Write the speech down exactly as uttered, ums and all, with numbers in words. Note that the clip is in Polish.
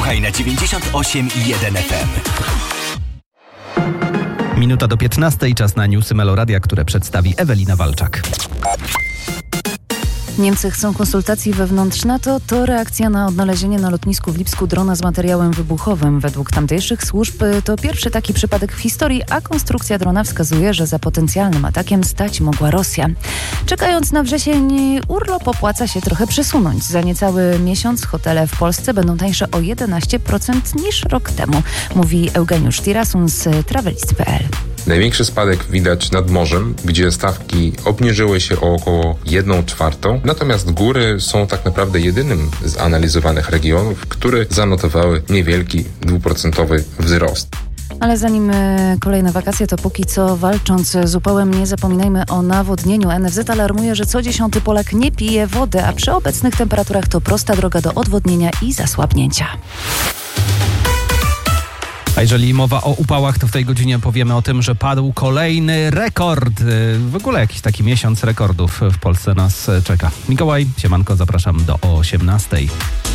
Słuchaj na dziewięćdziesiąt osiem i jeden F M. Minuta do piętnastej, czas na newsy Meloradia, które przedstawi Ewelina Walczak. Niemcy chcą konsultacji wewnątrz NATO. To reakcja na odnalezienie na lotnisku w Lipsku drona z materiałem wybuchowym. Według tamtejszych służb to pierwszy taki przypadek w historii, a konstrukcja drona wskazuje, że za potencjalnym atakiem stać mogła Rosja. Czekając na wrzesień, urlop opłaca się trochę przesunąć. Za niecały miesiąc hotele w Polsce będą tańsze o jedenaście procent niż rok temu, mówi Eugeniusz Tirasun z travelist kropka p l. Największy spadek widać nad morzem, gdzie stawki obniżyły się o około jedną czwartą, natomiast góry są tak naprawdę jedynym z analizowanych regionów, które zanotowały niewielki dwuprocentowy wzrost. Ale zanim kolejne wakacje, to póki co walcząc z upałem nie zapominajmy o nawodnieniu. N F Z alarmuje, że co dziesiąty Polak nie pije wody, a przy obecnych temperaturach to prosta droga do odwodnienia i zasłabnięcia. A jeżeli mowa o upałach, to w tej godzinie powiemy o tym, że padł kolejny rekord. W ogóle jakiś taki miesiąc rekordów w Polsce nas czeka. Mikołaj, siemanko, zapraszam do osiemnastej.